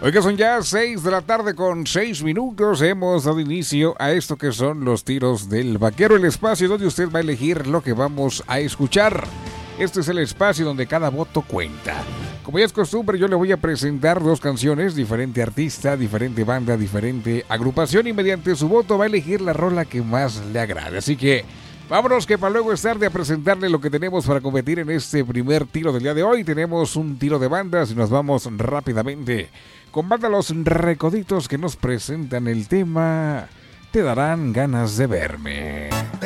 Oiga, son ya 6 de la tarde con 6 minutos. Hemos dado inicio a esto que son los tiros del vaquero, el espacio donde usted va a elegir lo que vamos a escuchar. Este es el espacio donde cada voto cuenta. Como ya es costumbre, yo le voy a presentar dos canciones, diferente artista, diferente banda, diferente agrupación, y mediante su voto va a elegir la rola que más le agrade. Así que vámonos, que para luego es tarde, a presentarle lo que tenemos para competir en este primer tiro del día de hoy. Tenemos un tiro de bandas y nos vamos rápidamente con banda Los Recoditos, que nos presentan el tema Te darán ganas de verme.